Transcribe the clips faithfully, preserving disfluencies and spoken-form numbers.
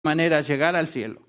manera llegar al cielo.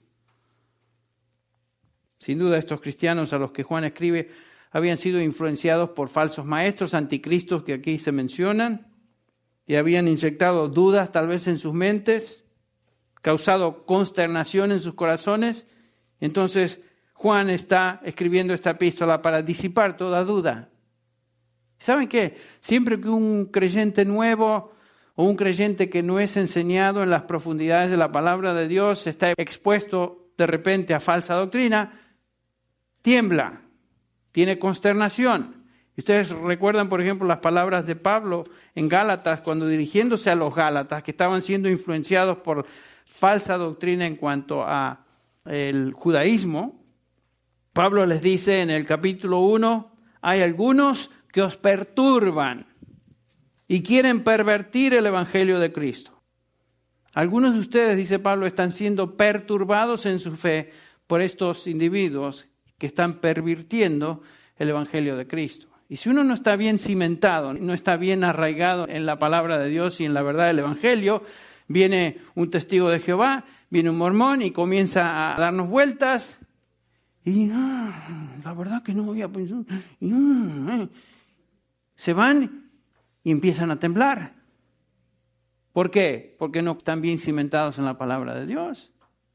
Sin duda, estos cristianos a los que Juan escribe habían sido influenciados por falsos maestros, anticristos que aquí se mencionan, y habían inyectado dudas tal vez en sus mentes, causado consternación en sus corazones. Entonces, Juan está escribiendo esta epístola para disipar toda duda. ¿Saben qué? Siempre que un creyente nuevo o un creyente que no es enseñado en las profundidades de la palabra de Dios está expuesto de repente a falsa doctrina, tiembla, tiene consternación. Ustedes recuerdan, por ejemplo, las palabras de Pablo en Gálatas, cuando dirigiéndose a los Gálatas, que estaban siendo influenciados por falsa doctrina en cuanto a el judaísmo. Pablo les dice en el capítulo uno, hay algunos que os perturban y quieren pervertir el evangelio de Cristo. Algunos de ustedes, dice Pablo, están siendo perturbados en su fe por estos individuos que están pervirtiendo el evangelio de Cristo. Y si uno no está bien cimentado, no está bien arraigado en la palabra de Dios y en la verdad del evangelio, viene un testigo de Jehová, viene un mormón y comienza a darnos vueltas. Y ah, la verdad que no había pensado. Y, ah, eh. Se van y empiezan a temblar. ¿Por qué? Porque no están bien cimentados en la palabra de Dios.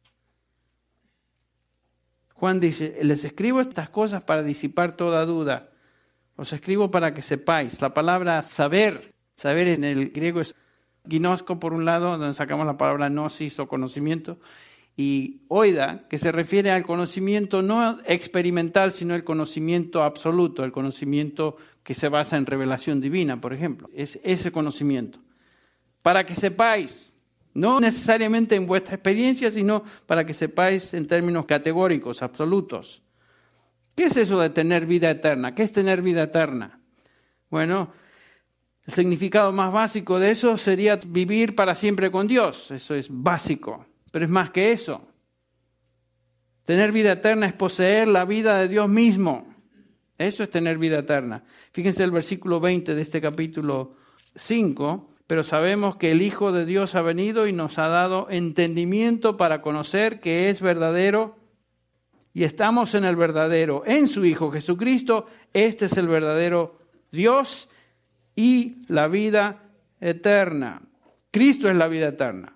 Juan dice, les escribo estas cosas para disipar toda duda. Os escribo para que sepáis. La palabra saber, saber en el griego es ginosko por un lado, donde sacamos la palabra gnosis o conocimiento, y oida, que se refiere al conocimiento no experimental, sino el conocimiento absoluto, el conocimiento que se basa en revelación divina, por ejemplo. Es ese conocimiento. Para que sepáis, no necesariamente en vuestra experiencia, sino para que sepáis en términos categóricos, absolutos. ¿Qué es eso de tener vida eterna? ¿Qué es tener vida eterna? Bueno, el significado más básico de eso sería vivir para siempre con Dios. Eso es básico, pero es más que eso. Tener vida eterna es poseer la vida de Dios mismo. Eso es tener vida eterna. Fíjense el versículo veinte de este capítulo cinco. Pero sabemos que el Hijo de Dios ha venido y nos ha dado entendimiento para conocer que es verdadero y estamos en el verdadero, en su Hijo Jesucristo. Este es el verdadero Dios y la vida eterna. Cristo es la vida eterna.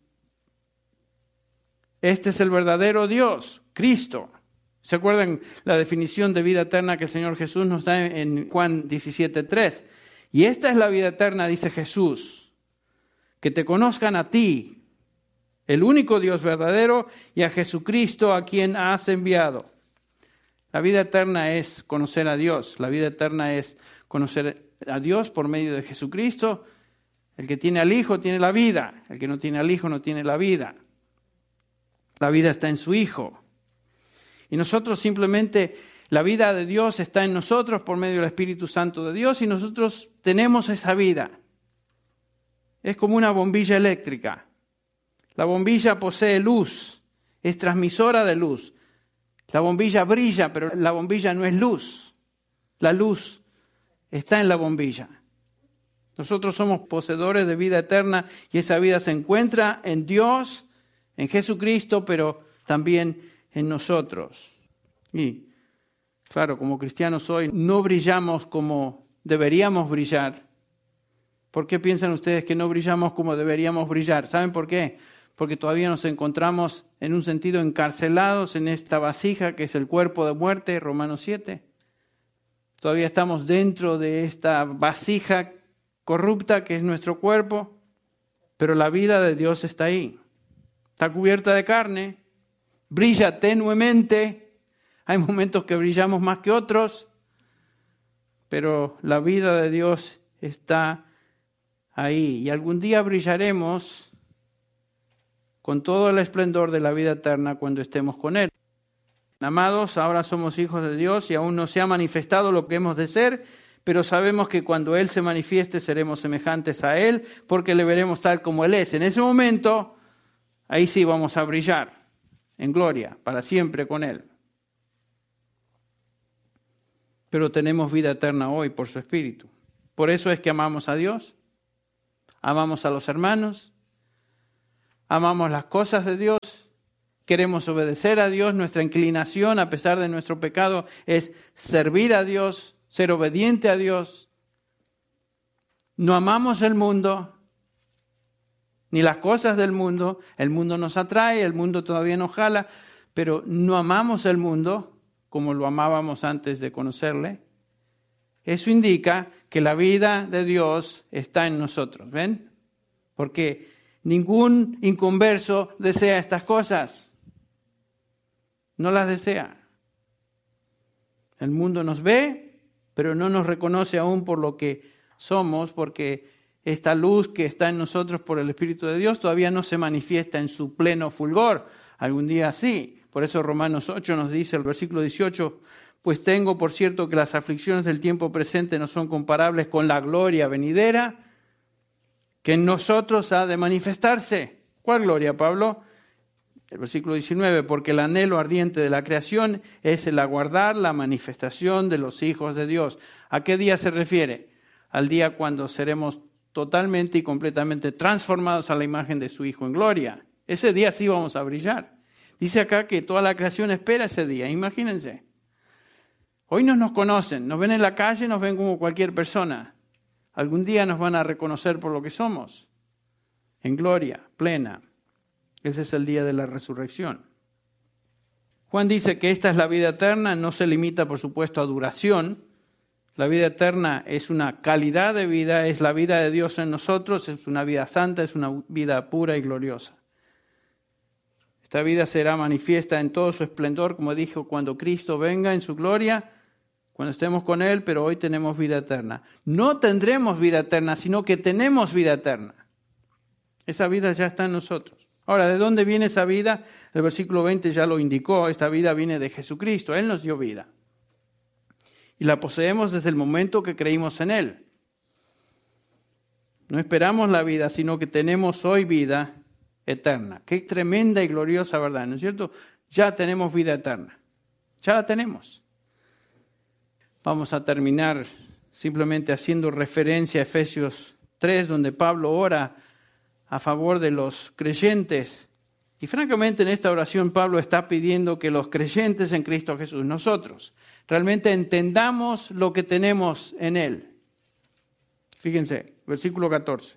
Este es el verdadero Dios, Cristo. ¿Se acuerdan la definición de vida eterna que el Señor Jesús nos da en Juan diecisiete tres? Y esta es la vida eterna, dice Jesús, que te conozcan a ti, el único Dios verdadero, y a Jesucristo a quien has enviado. La vida eterna es conocer a Dios, la vida eterna es conocer a Dios por medio de Jesucristo. El que tiene al Hijo tiene la vida, el que no tiene al Hijo no tiene la vida. La vida está en su Hijo. Y nosotros simplemente... La vida de Dios está en nosotros por medio del Espíritu Santo de Dios y nosotros tenemos esa vida. Es como una bombilla eléctrica. La bombilla posee luz, es transmisora de luz. La bombilla brilla, pero la bombilla no es luz. La luz está en la bombilla. Nosotros somos poseedores de vida eterna y esa vida se encuentra en Dios, en Jesucristo, pero también en nosotros. Y claro, como cristianos hoy no brillamos como deberíamos brillar. ¿Por qué piensan ustedes que no brillamos como deberíamos brillar? ¿Saben por qué? Porque todavía nos encontramos en un sentido encarcelados en esta vasija que es el cuerpo de muerte, Romanos siete. Todavía estamos dentro de esta vasija corrupta que es nuestro cuerpo, pero la vida de Dios está ahí. Está cubierta de carne, brilla tenuemente. Hay momentos que brillamos más que otros, pero la vida de Dios está ahí. Y algún día brillaremos con todo el esplendor de la vida eterna cuando estemos con Él. Amados, ahora somos hijos de Dios y aún no se ha manifestado lo que hemos de ser, pero sabemos que cuando Él se manifieste seremos semejantes a Él, porque le veremos tal como Él es. En ese momento, ahí sí vamos a brillar en gloria, para siempre con Él. Pero tenemos vida eterna hoy por su Espíritu. Por eso es que amamos a Dios, amamos a los hermanos, amamos las cosas de Dios, queremos obedecer a Dios, nuestra inclinación a pesar de nuestro pecado es servir a Dios, ser obediente a Dios. No amamos el mundo, ni las cosas del mundo. El mundo nos atrae, el mundo todavía nos jala, pero no amamos el mundo como lo amábamos antes de conocerle. Eso indica que la vida de Dios está en nosotros, ¿ven? Porque ningún inconverso desea estas cosas. No las desea. El mundo nos ve, pero no nos reconoce aún por lo que somos, porque esta luz que está en nosotros por el Espíritu de Dios todavía no se manifiesta en su pleno fulgor. Algún día sí. Por eso Romanos ocho nos dice, el versículo dieciocho, pues tengo por cierto que las aflicciones del tiempo presente no son comparables con la gloria venidera que en nosotros ha de manifestarse. ¿Cuál gloria, Pablo? El versículo diecinueve, porque el anhelo ardiente de la creación es el aguardar la manifestación de los hijos de Dios. ¿A qué día se refiere? Al día cuando seremos totalmente y completamente transformados a la imagen de su Hijo en gloria. Ese día sí vamos a brillar. Dice acá que toda la creación espera ese día, imagínense. Hoy no nos conocen, nos ven en la calle, nos ven como cualquier persona. Algún día nos van a reconocer por lo que somos, en gloria plena. Ese es el día de la resurrección. Juan dice que esta es la vida eterna, no se limita por supuesto a duración. La vida eterna es una calidad de vida, es la vida de Dios en nosotros, es una vida santa, es una vida pura y gloriosa. Esta vida será manifiesta en todo su esplendor, como dijo, cuando Cristo venga en su gloria, cuando estemos con Él, pero hoy tenemos vida eterna. No tendremos vida eterna, sino que tenemos vida eterna. Esa vida ya está en nosotros. Ahora, ¿de dónde viene esa vida? El versículo veinte ya lo indicó, esta vida viene de Jesucristo, Él nos dio vida. Y la poseemos desde el momento que creímos en Él. No esperamos la vida, sino que tenemos hoy vida eterna. Qué tremenda y gloriosa verdad, ¿no es cierto? Ya tenemos vida eterna. Ya la tenemos. Vamos a terminar simplemente haciendo referencia a Efesios tres, donde Pablo ora a favor de los creyentes. Y francamente en esta oración Pablo está pidiendo que los creyentes en Cristo Jesús, nosotros, realmente entendamos lo que tenemos en Él. Fíjense, versículo catorce.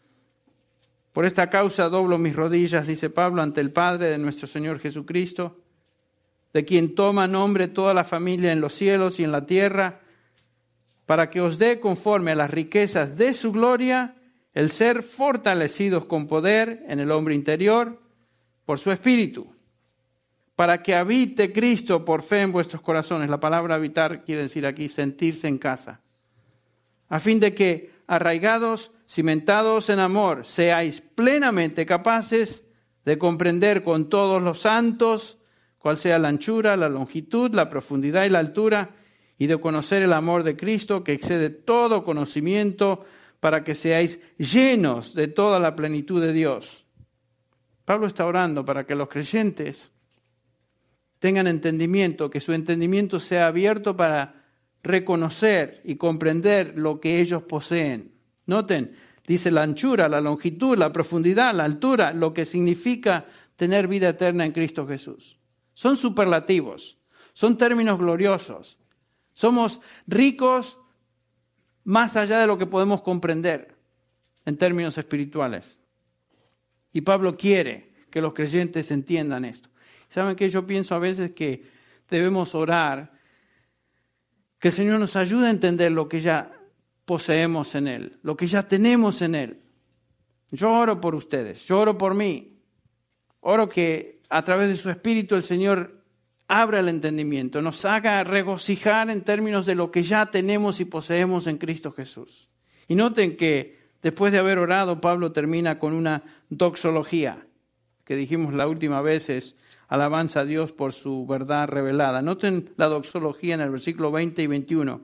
Por esta causa doblo mis rodillas, dice Pablo, ante el Padre de nuestro Señor Jesucristo, de quien toma nombre toda la familia en los cielos y en la tierra, para que os dé conforme a las riquezas de su gloria el ser fortalecidos con poder en el hombre interior por su Espíritu, para que habite Cristo por fe en vuestros corazones. La palabra habitar quiere decir aquí sentirse en casa, a fin de que, arraigados, cimentados en amor, seáis plenamente capaces de comprender con todos los santos cuál sea la anchura, la longitud, la profundidad y la altura, y de conocer el amor de Cristo que excede todo conocimiento, para que seáis llenos de toda la plenitud de Dios. Pablo está orando para que los creyentes tengan entendimiento, que su entendimiento sea abierto para reconocer y comprender lo que ellos poseen. Noten, dice la anchura, la longitud, la profundidad, la altura, lo que significa tener vida eterna en Cristo Jesús. Son superlativos, son términos gloriosos. Somos ricos más allá de lo que podemos comprender en términos espirituales. Y Pablo quiere que los creyentes entiendan esto. ¿Saben qué? Yo pienso a veces que debemos orar, que el Señor nos ayude a entender lo que ya poseemos en Él, lo que ya tenemos en Él. Yo oro por ustedes, yo oro por mí. Oro que a través de su Espíritu el Señor abra el entendimiento, nos haga regocijar en términos de lo que ya tenemos y poseemos en Cristo Jesús. Y noten que después de haber orado, Pablo termina con una doxología, que dijimos la última vez es alabanza a Dios por su verdad revelada. Noten la doxología en el versículo veinte y veintiuno.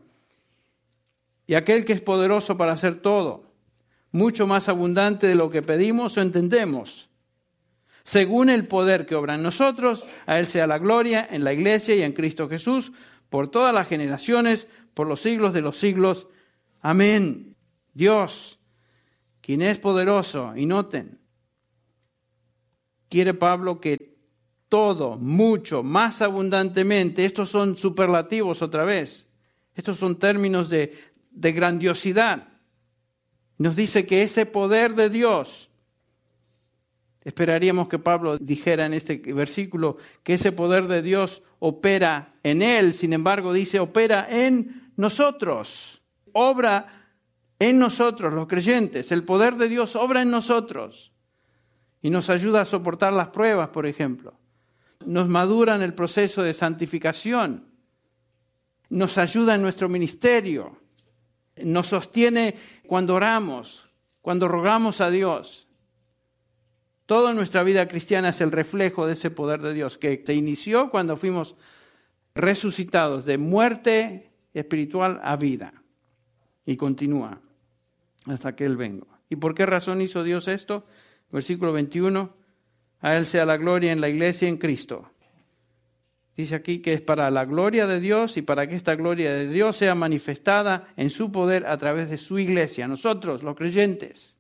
Y aquel que es poderoso para hacer todo, mucho más abundante de lo que pedimos o entendemos, según el poder que obra en nosotros, a Él sea la gloria en la iglesia y en Cristo Jesús, por todas las generaciones, por los siglos de los siglos. Amén. Dios, quien es poderoso, y noten, quiere Pablo que todo, mucho, más abundantemente, estos son superlativos otra vez, estos son términos de, de grandiosidad. Nos dice que ese poder de Dios, esperaríamos que Pablo dijera en este versículo que ese poder de Dios opera en él, sin embargo dice opera en nosotros, obra en nosotros los creyentes, el poder de Dios obra en nosotros y nos ayuda a soportar las pruebas, por ejemplo. Nos madura en el proceso de santificación, nos ayuda en nuestro ministerio, nos sostiene cuando oramos, cuando rogamos a Dios. Toda nuestra vida cristiana es el reflejo de ese poder de Dios que se inició cuando fuimos resucitados de muerte espiritual a vida y continúa hasta que Él venga. ¿Y por qué razón hizo Dios esto? Versículo veintiuno. A Él sea la gloria en la iglesia y en Cristo. Dice aquí que es para la gloria de Dios y para que esta gloria de Dios sea manifestada en su poder a través de su iglesia, nosotros, los creyentes.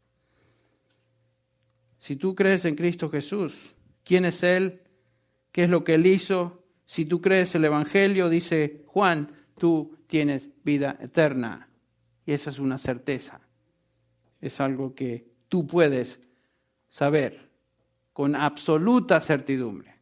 Si tú crees en Cristo Jesús, ¿quién es Él? ¿Qué es lo que Él hizo? Si tú crees el Evangelio, dice Juan, tú tienes vida eterna. Y esa es una certeza. Es algo que tú puedes saber con absoluta certidumbre.